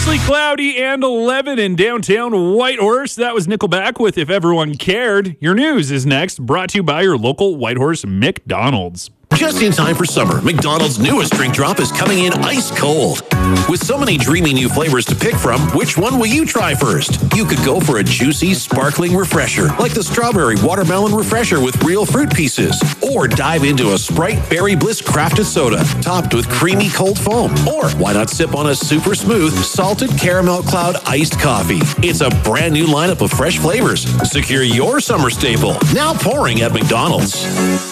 Mostly cloudy and 11 in downtown Whitehorse. That was Nickelback with If Everyone Cared. Your news is next, brought to you by your local Whitehorse McDonald's. Just in time for summer, McDonald's newest drink drop is coming in ice cold. With so many dreamy new flavors to pick from, which one will you try first? You could go for a juicy, sparkling refresher, like the Strawberry Watermelon Refresher with real fruit pieces. Or dive into a Sprite Berry Bliss crafted soda, topped with creamy cold foam. Or why not sip on a super smooth, salted caramel cloud iced coffee? It's a brand new lineup of fresh flavors. Secure your summer staple, now pouring at McDonald's.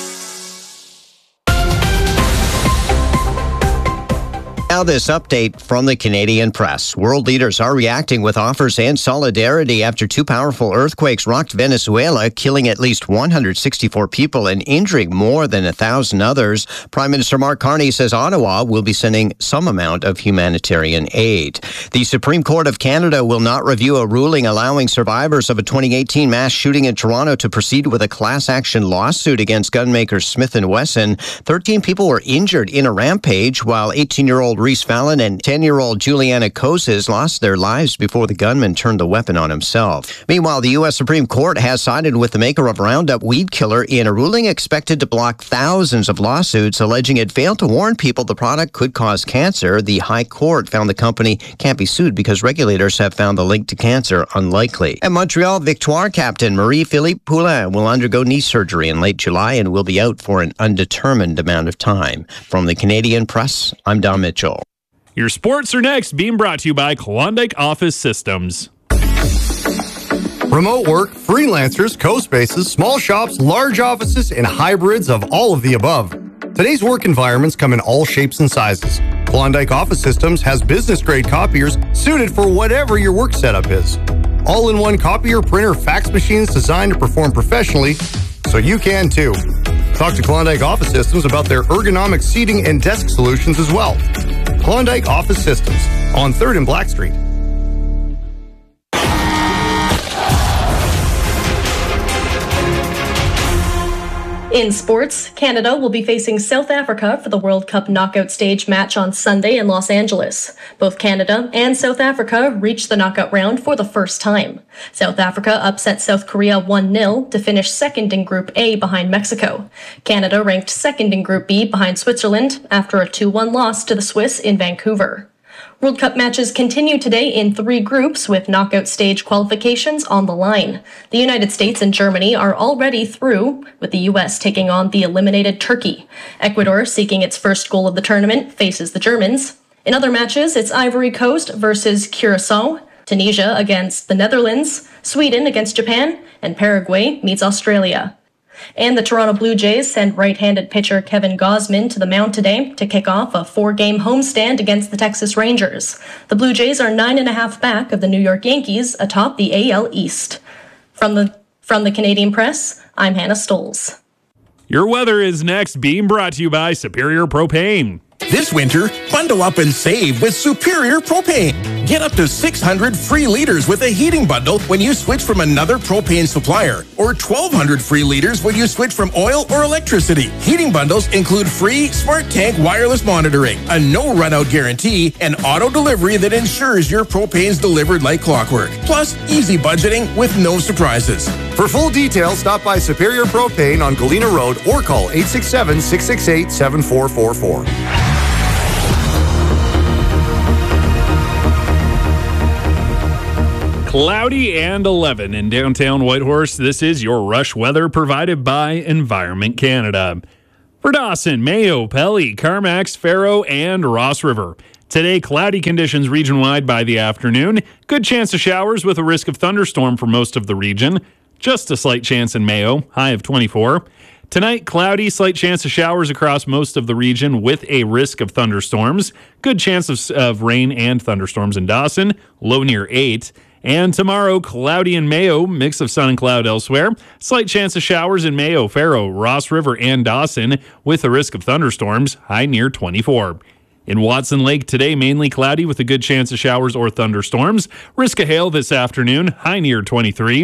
Now this update from the Canadian press. World leaders are reacting with offers and solidarity after two powerful earthquakes rocked Venezuela, killing at least 164 people and injuring more than 1,000 others. Prime Minister Mark Carney says Ottawa will be sending some amount of humanitarian aid. The Supreme Court of Canada will not review a ruling allowing survivors of a 2018 mass shooting in Toronto to proceed with a class action lawsuit against gunmakers Smith & Wesson. 13 people were injured in a rampage, while 18-year-old Reese Fallon and 10-year-old Juliana Koses lost their lives before the gunman turned the weapon on himself. Meanwhile, the U.S. Supreme Court has sided with the maker of Roundup weed killer in a ruling expected to block thousands of lawsuits alleging it failed to warn people the product could cause cancer. The High Court found the company can't be sued because regulators have found the link to cancer unlikely. And Montreal Victoire captain Marie-Philippe Poulin will undergo knee surgery in late July and will be out for an undetermined amount of time. From the Canadian Press, I'm Don Mitchell. Your sports are next, being brought to you by Klondike Office Systems. Remote work, freelancers, co-spaces, small shops, large offices, and hybrids of all of the above. Today's work environments come in all shapes and sizes. Klondike Office Systems has business-grade copiers suited for whatever your work setup is. All-in-one copier, printer, fax machines designed to perform professionally, so you can too. Talk to Klondike Office Systems about their ergonomic seating and desk solutions as well. Klondike Office Systems on 3rd and Black Street. In sports, Canada will be facing South Africa for the World Cup knockout stage match on Sunday in Los Angeles. Both Canada and South Africa reached the knockout round for the first time. South Africa upset South Korea 1-0 to finish second in Group A behind Mexico. Canada ranked second in Group B behind Switzerland after a 2-1 loss to the Swiss in Vancouver. World Cup matches continue today in 3 groups with knockout stage qualifications on the line. The United States and Germany are already through, with the U.S. taking on the eliminated Turkey. Ecuador, seeking its first goal of the tournament, faces the Germans. In other matches, it's Ivory Coast versus Curacao, Tunisia against the Netherlands, Sweden against Japan, and Paraguay meets Australia. And the Toronto Blue Jays send right-handed pitcher Kevin Gausman to the mound today to kick off a 4-game homestand against the Texas Rangers. The Blue Jays are 9.5 back of the New York Yankees atop the AL East. From the Canadian Press, I'm Hannah Stoles. Your weather is next, being brought to you by Superior Propane. This winter, bundle up and save with Superior Propane. Get up to 600 free liters with a heating bundle when you switch from another propane supplier, or 1,200 free liters when you switch from oil or electricity. Heating bundles include free Smart Tank wireless monitoring, a no run-out guarantee, and auto delivery that ensures your propane's delivered like clockwork. Plus, easy budgeting with no surprises. For full details, stop by Superior Propane on Galena Road or call 867-668-7444. Cloudy and 11 in downtown Whitehorse. This is your rush weather provided by Environment Canada. For Dawson, Mayo, Pelly, Carmax, Faro, and Ross River. Today, cloudy conditions region-wide by the afternoon. Good chance of showers with a risk of thunderstorm for most of the region. Just a slight chance in Mayo, high of 24. Tonight, cloudy, slight chance of showers across most of the region with a risk of thunderstorms. Good chance of rain and thunderstorms in Dawson, low near 8. And tomorrow, cloudy in Mayo, mix of sun and cloud elsewhere. Slight chance of showers in Mayo, Faro, Ross River, and Dawson with a risk of thunderstorms, high near 24. In Watson Lake today, mainly cloudy with a good chance of showers or thunderstorms. Risk of hail this afternoon, high near 23.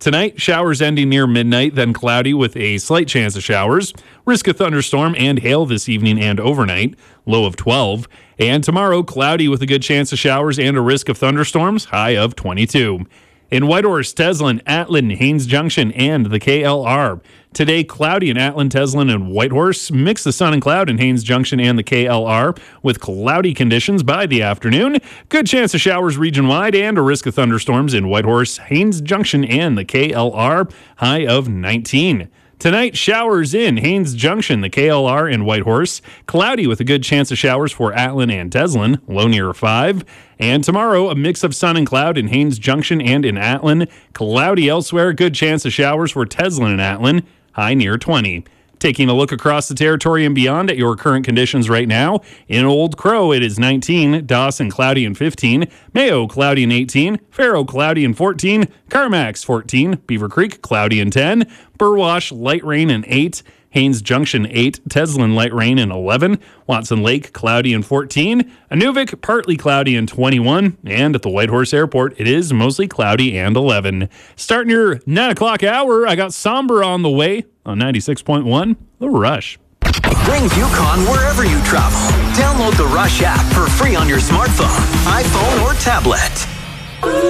Tonight, showers ending near midnight, then cloudy with a slight chance of showers. Risk of thunderstorm and hail this evening and overnight, low of 12. And tomorrow, cloudy with a good chance of showers and a risk of thunderstorms, high of 22. In Whitehorse, Teslin, Atlin, Haines Junction, and the KLR. Today, cloudy in Atlin, Teslin, and Whitehorse. Mix the sun and cloud in Haines Junction and the KLR with cloudy conditions by the afternoon. Good chance of showers region-wide and a risk of thunderstorms in Whitehorse, Haines Junction, and the KLR. High of 19. Tonight, showers in Haines Junction, the KLR, and Whitehorse. Cloudy with a good chance of showers for Atlin and Teslin, low near 5. And tomorrow, a mix of sun and cloud in Haines Junction and in Atlin. Cloudy elsewhere, good chance of showers for Teslin and Atlin, high near 20. Taking a look across the territory and beyond at your current conditions right now. In Old Crow, it is 19. Dawson, cloudy and 15. Mayo, cloudy and 18. Faro, cloudy and 14. Carmax, 14. Beaver Creek, cloudy and 10. Burwash, light rain and 8. Haines Junction, 8. Teslin, light rain and 11. Watson Lake, cloudy and 14. Inuvik, partly cloudy and 21. And at the Whitehorse Airport, it is mostly cloudy and 11. Starting your 9 o'clock hour, I got Somber on the way on 96.1, The Rush. Brings Yukon wherever you travel. Download the Rush app for free on your smartphone, iPhone, or tablet.